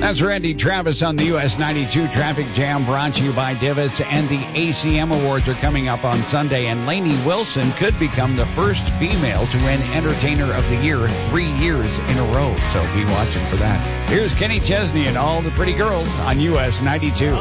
That's Randy Travis on the US 92 Traffic Jam, brought to you by Divots. And the ACM Awards are coming up on Sunday, and Lainey Wilson could become the first female to win Entertainer of the Year 3 years in a row. So be watching for that. Here's Kenny Chesney and all the pretty girls on US 92.